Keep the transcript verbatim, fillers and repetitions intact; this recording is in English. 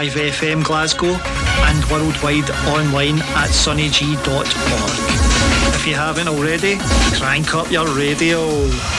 five F M Glasgow and worldwide online at sunny g dot org. If you haven't already, crank up your radio.